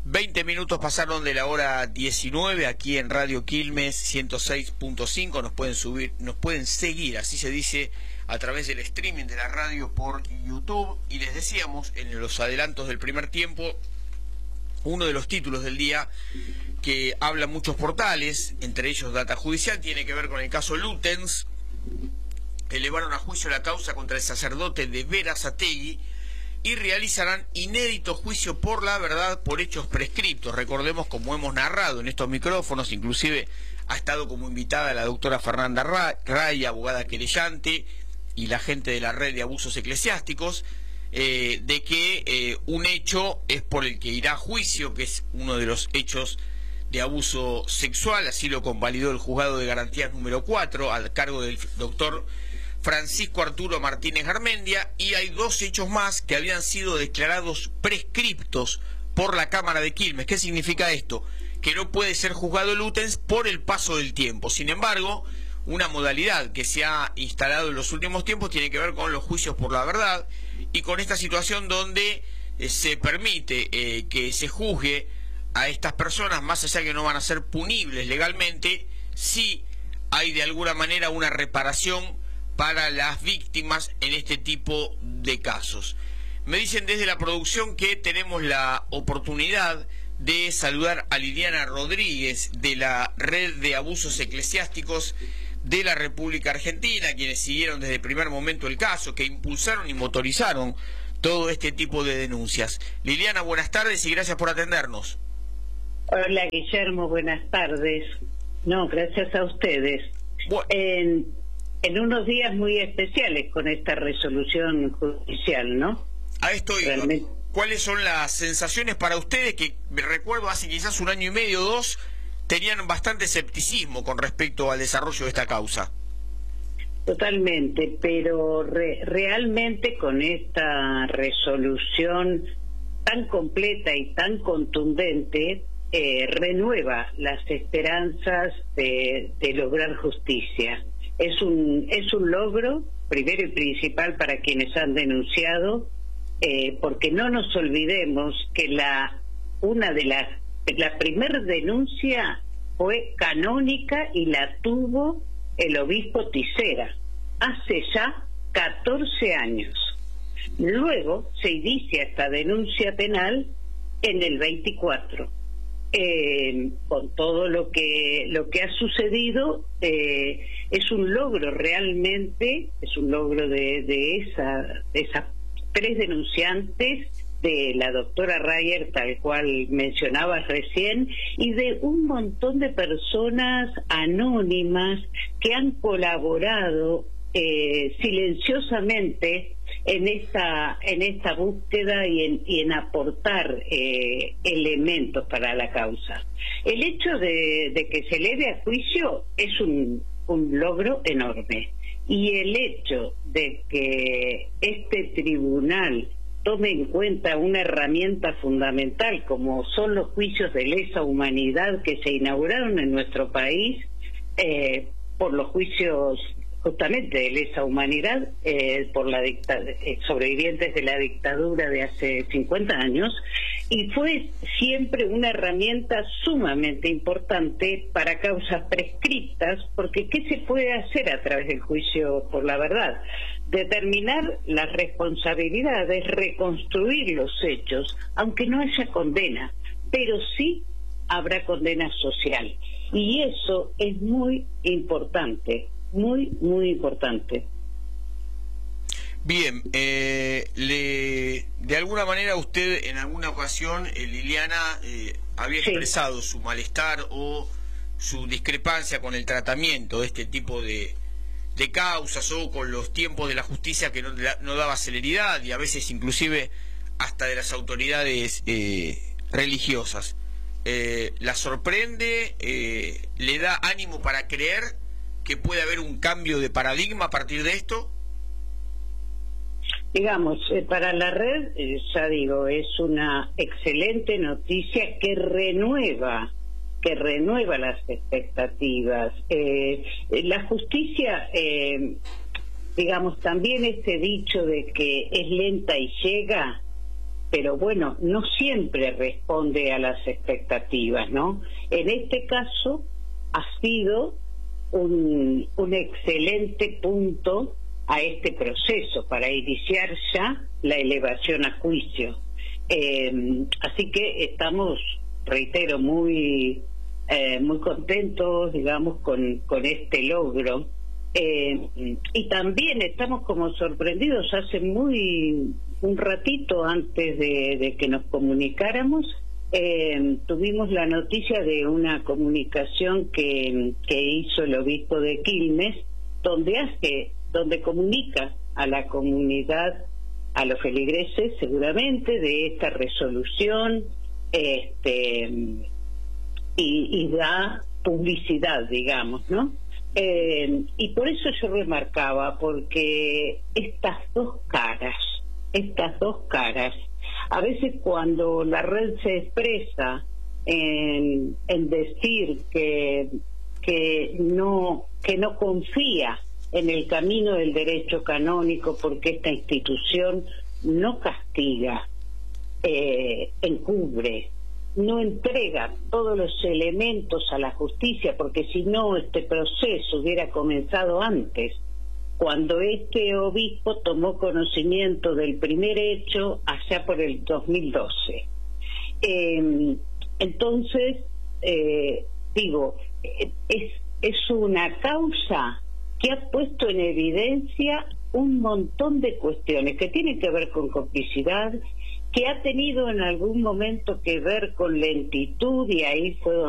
20 minutos pasaron de la hora 19 aquí en Radio Quilmes 106.5. Nos pueden seguir, así se dice, a través del streaming de la radio por YouTube. Y les decíamos en los adelantos del primer tiempo, uno de los títulos del día que habla muchos portales, entre ellos Data Judicial, tiene que ver con el caso Lutens. Elevaron a juicio la causa contra el sacerdote de Berazategui y realizarán inédito juicio por la verdad por hechos prescriptos. Recordemos, como hemos narrado en estos micrófonos, inclusive ha estado como invitada la doctora Fernanda Ray, abogada querellante, y la gente de la red de abusos eclesiásticos, de que un hecho es por el que irá a juicio, que es uno de los hechos de abuso sexual. Así lo convalidó el juzgado de garantías número 4 al cargo del doctor Francisco Arturo Martínez Garmendia, y hay dos hechos más que habían sido declarados prescriptos por la Cámara de Quilmes. ¿Qué significa esto? Que no puede ser juzgado Lutens por el paso del tiempo. Sin embargo, una modalidad que se ha instalado en los últimos tiempos tiene que ver con los juicios por la verdad, y con esta situación donde se permite que se juzgue a estas personas, más allá que no van a ser punibles legalmente, si hay de alguna manera una reparación para las víctimas en este tipo de casos. Me dicen desde la producción que tenemos la oportunidad de saludar a Liliana Rodríguez de la Red de Abusos Eclesiásticos de la República Argentina, quienes siguieron desde el primer momento el caso, que impulsaron y motorizaron todo este tipo de denuncias. Liliana, buenas tardes y gracias por atendernos. Hola, Guillermo, buenas tardes. No, gracias a ustedes. En unos días muy especiales con esta resolución judicial, ¿no? A esto iba. Realmente. ¿Cuáles son las sensaciones para ustedes que, me recuerdo, hace quizás un año y medio o dos, tenían bastante escepticismo con respecto al desarrollo de esta causa? Totalmente, pero realmente con esta resolución tan completa y tan contundente, renueva las esperanzas de lograr justicia. Es un logro, primero y principal, para quienes han denunciado, porque no nos olvidemos que la primera denuncia fue canónica y la tuvo el obispo Tisera hace ya 14 años. Luego se inicia esta denuncia penal en el 24. Con todo lo que ha sucedido, es un logro realmente, es un logro de esas tres denunciantes, de la doctora Rayer, tal cual mencionabas recién, y de un montón de personas anónimas que han colaborado silenciosamente en esta búsqueda y en aportar elementos para la causa. El hecho de que se eleve a juicio es un logro enorme, y el hecho de que este tribunal tome en cuenta una herramienta fundamental como son los juicios de lesa humanidad que se inauguraron en nuestro país, por los juicios justamente de lesa humanidad, por sobrevivientes de la dictadura de hace 50 años, y fue siempre una herramienta sumamente importante para causas prescriptas, porque ¿qué se puede hacer a través del juicio por la verdad? Determinar las responsabilidades, reconstruir los hechos, aunque no haya condena, pero sí habrá condena social, y eso es muy importante. Muy, muy importante. Bien, de alguna manera usted en alguna ocasión, Liliana, había expresado su malestar o su discrepancia con el tratamiento de este tipo de causas, o con los tiempos de la justicia que no daba celeridad, y a veces inclusive hasta de las autoridades religiosas. ¿La sorprende? ¿Le da ánimo para creer que puede haber un cambio de paradigma a partir de esto? Digamos, para la red, ya digo, es una excelente noticia que renueva las expectativas. La justicia, digamos, también este dicho de que es lenta y llega, pero bueno, no siempre responde a las expectativas, ¿no? En este caso ha sido un excelente punto a este proceso para iniciar ya la elevación a juicio. Así que estamos, reitero, muy contentos, digamos, con este logro. Y también estamos como sorprendidos. Hace un ratito antes de que nos comunicáramos, tuvimos la noticia de una comunicación que hizo el obispo de Quilmes, donde comunica a la comunidad, a los feligreses seguramente, de esta resolución, y da publicidad, digamos, ¿no? Y por eso yo remarcaba, porque estas dos caras, a veces cuando la red se expresa en decir que no confía en el camino del derecho canónico, porque esta institución no castiga, encubre, no entrega todos los elementos a la justicia, porque si no, este proceso hubiera comenzado antes, cuando este obispo tomó conocimiento del primer hecho allá por el 2012. Entonces, digo, es una causa que ha puesto en evidencia un montón de cuestiones que tienen que ver con complicidad, que ha tenido en algún momento que ver con lentitud, y ahí fue donde